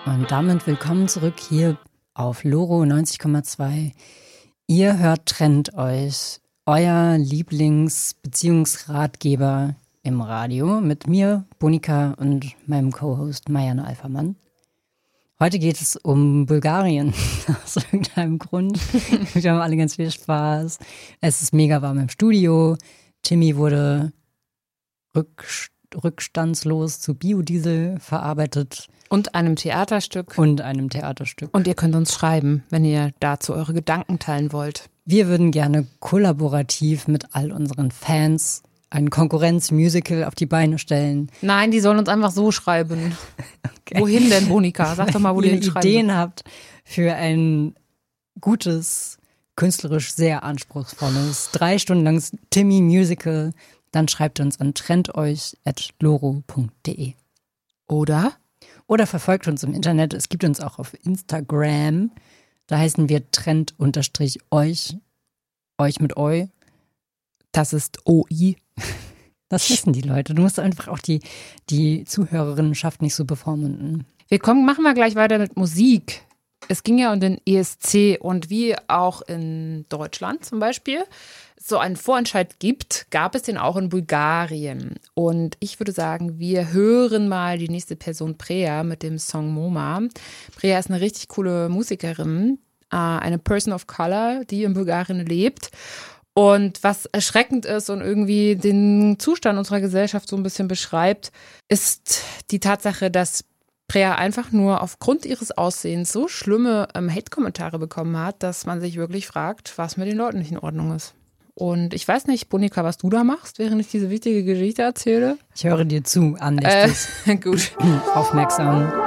Und damit willkommen zurück hier auf Loro 90,2. Ihr hört Trennt euch, euer Lieblingsbeziehungsratgeber im Radio mit mir, Bonika, und meinem Co-Host Marianne Alfermann. Heute geht es um Bulgarien, aus irgendeinem Grund. Wir haben alle ganz viel Spaß. Es ist mega warm im Studio. Timmy wurde rückstandslos zu Biodiesel verarbeitet. Und einem Theaterstück. Und ihr könnt uns schreiben, wenn ihr dazu eure Gedanken teilen wollt. Wir würden gerne kollaborativ mit all unseren Fans ein Konkurrenz-Musical auf die Beine stellen. Nein, die sollen uns einfach so schreiben. Okay. Wohin denn, Bonika? Sag doch mal, wo ihr ihr Ideen Ideen habt für ein gutes, künstlerisch sehr anspruchsvolles, 3 Stunden langes Timmy-Musical, dann schreibt uns an trennteuch@loro.de. Oder verfolgt uns im Internet. Es gibt uns auch auf Instagram. Da heißen wir trennt_euch. Euch mit Eu. Das ist OI. Das wissen die Leute. Du musst einfach auch die Zuhörerinnenschaft nicht so bevormunden. Machen wir gleich weiter mit Musik. Es ging ja um den ESC und wie auch in Deutschland zum Beispiel so einen Vorentscheid gab es den auch in Bulgarien. Und ich würde sagen, wir hören mal die nächste Person, Preya, mit dem Song Moma. Preya ist eine richtig coole Musikerin, eine Person of Color, die in Bulgarien lebt. Und was erschreckend ist und irgendwie den Zustand unserer Gesellschaft so ein bisschen beschreibt, ist die Tatsache, dass Preya einfach nur aufgrund ihres Aussehens so schlimme Hate-Kommentare bekommen hat, dass man sich wirklich fragt, was mit den Leuten nicht in Ordnung ist. Und ich weiß nicht, Bonika, was du da machst, während ich diese wichtige Geschichte erzähle. Ich höre dir zu, andächtig. Gut. Aufmerksam.